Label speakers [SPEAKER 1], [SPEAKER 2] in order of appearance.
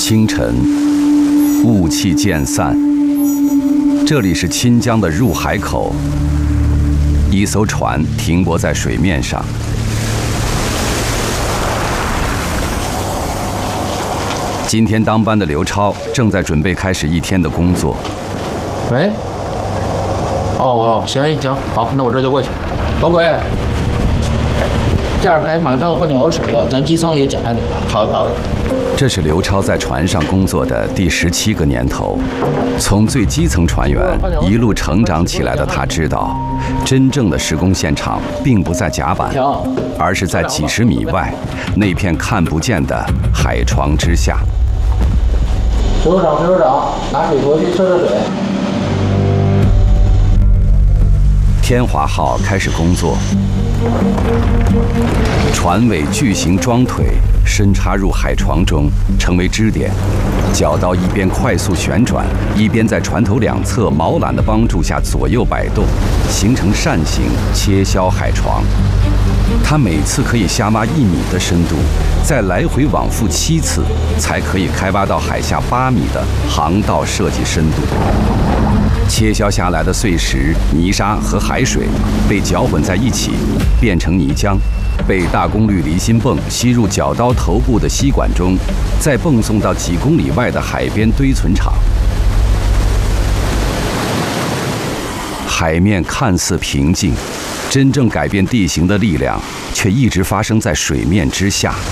[SPEAKER 1] 清晨，雾气渐散，这里是钦江的入海口。一艘船停泊在水面上。今天当班的刘超正在准备开始一天的工作。
[SPEAKER 2] 喂？哦，行，好，那我这就过去。老鬼，这样马上换好水了，咱机舱也检查你。好的。
[SPEAKER 1] 这是刘超在船上工作的第17个年头，从最基层船员一路成长起来的他知道，真正的施工现场并不在甲板，而是在几十米外那片看不见的海床之下。
[SPEAKER 2] 水手长，拿水头去测水。
[SPEAKER 1] 天华号开始工作，船尾巨型桩腿深插入海床中，成为支点。绞刀一边快速旋转，一边在船头两侧锚缆的帮助下左右摆动，形成扇形切削海床。它每次可以下挖1米的深度，再来回往复7次，才可以开挖到海下8米的航道设计深度。切削下来的碎石、泥沙和海水被搅混在一起，变成泥浆，被大功率离心泵吸入绞刀头部的吸管中，再泵送到几公里外的海边堆存场。海面看似平静，真正改变地形的力量却一直发生在水面之下。